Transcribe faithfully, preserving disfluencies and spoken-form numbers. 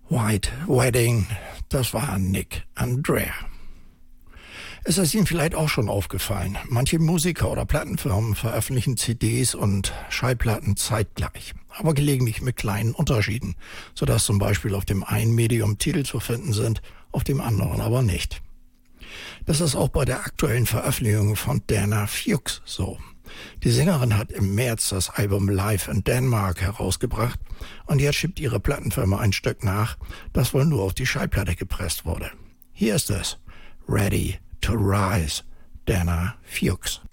White Wedding, das war Nick Andrea. Es ist Ihnen vielleicht auch schon aufgefallen, manche Musiker oder Plattenfirmen veröffentlichen C Ds und Schallplatten zeitgleich, aber gelegentlich mit kleinen Unterschieden, sodass zum Beispiel auf dem einen Medium Titel zu finden sind, auf dem anderen aber nicht. Das ist auch bei der aktuellen Veröffentlichung von Dana Fuchs so. Die Sängerin hat im März das Album Live in Denmark herausgebracht und jetzt schiebt ihre Plattenfirma ein Stück nach, das wohl nur auf die Schallplatte gepresst wurde. Hier ist es, Ready to Rise, Dana Fuchs.